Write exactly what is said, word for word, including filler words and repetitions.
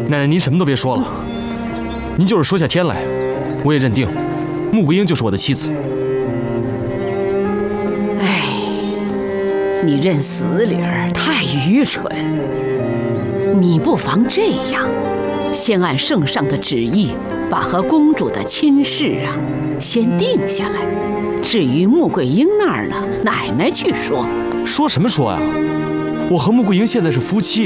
奶奶，您什么都别说了，您就是说下天来，我也认定穆桂英就是我的妻子。 哎，你认死理儿太愚蠢。你不妨这样，先按圣上的旨意，把和公主的亲事啊先定下来。至于穆桂英那儿呢，奶奶去说。 说什么说呀？我和穆桂英现在是夫妻。